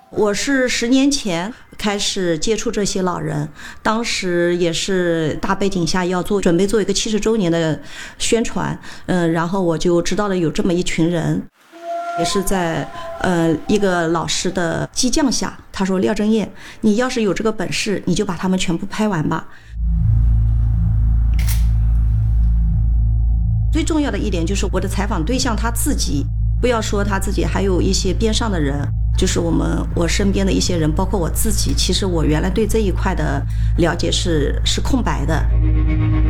我是10年前开始接触这些老人，当时也是大背景下要准备做一个70周年的宣传，然后我就知道了有这么一群人，也是在一个老师的激将下，他说廖正燕，你要是有这个本事，你就把他们全部拍完吧。最重要的一点就是我的采访对象他自己，不要说他自己，还有一些边上的人，就是我身边的一些人，包括我自己，其实我原来对这一块的了解是空白的。